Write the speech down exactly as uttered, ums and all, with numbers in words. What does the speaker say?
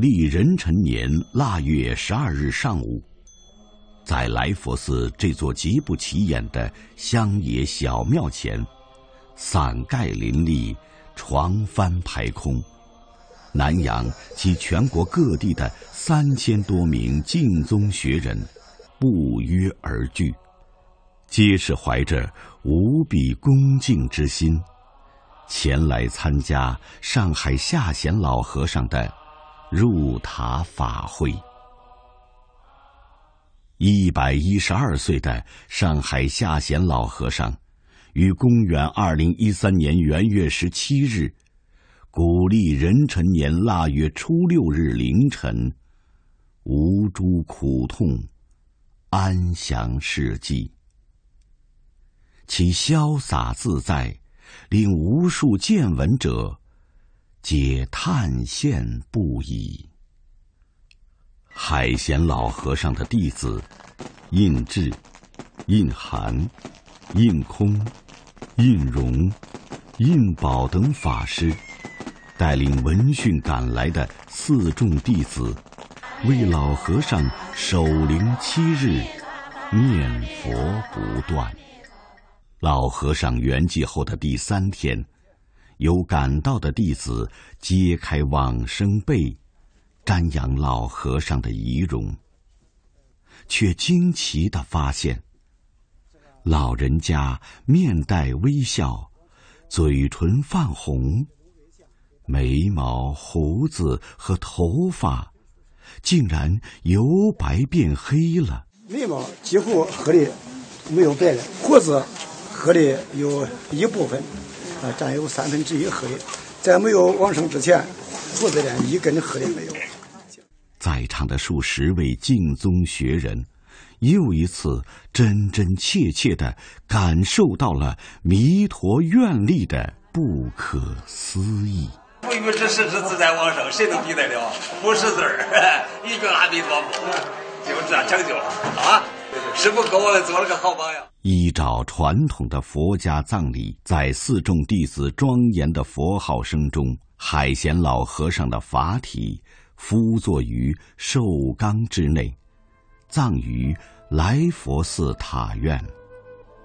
历壬辰年腊月十二日上午，在来佛寺这座极不起眼的乡野小庙前，伞盖林立，床幡排空，南阳及全国各地的三千多名净宗学人不约而聚，皆是怀着无比恭敬之心，前来参加上海下贤老和尚的入塔法会。一百一十二岁的上海下贤老和尚，于公元二零一三年元月十七日，古历壬辰年腊月初六日凌晨，无诸苦痛，安详逝迹。其潇洒自在，令无数见闻者皆叹羡不已。海贤老和尚的弟子印智、印涵、印空、印容、印宝等法师，带领闻讯赶来的四众弟子，为老和尚守灵七日，念佛不断。老和尚圆寂后的第三天，有赶到的弟子揭开往生被，瞻仰老和尚的遗容，却惊奇地发现，老人家面带微笑，嘴唇泛红，眉毛、胡子和头发竟然由白变黑了。 眉毛几乎黑的没有白了，胡子黑的有一部分，啊，占有三分之一黑。在没有往生之前，胡子连一根黑的没有。 在场的数十位净宗学人，又一次真真切切地感受到了弥陀愿力的不可思议。 不与之实之自在往生，谁能比得了？不识字儿，一句阿弥陀佛，就这样成就了啊！师父给我们做了个好榜样。 依照传统的佛家葬礼，在四众弟子庄严的佛号声中，海贤老和尚的法体敷坐于寿缸之内，葬于来佛寺塔院。